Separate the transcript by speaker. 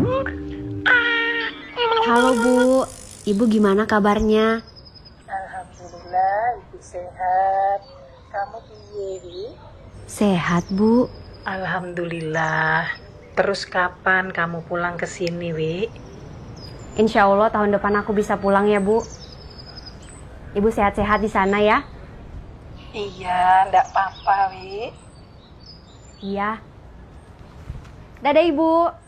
Speaker 1: Halo Bu, Ibu gimana kabarnya?
Speaker 2: Alhamdulillah, ibu sehat. Kamu piye, Wi?
Speaker 1: Sehat Bu.
Speaker 2: Alhamdulillah. Terus kapan kamu pulang ke sini, Wi?
Speaker 1: Insya Allah tahun depan aku bisa pulang ya Bu. Ibu sehat-sehat di sana ya?
Speaker 2: Iya, ndak apa-apa, Wi.
Speaker 1: Iya. Dadah Ibu.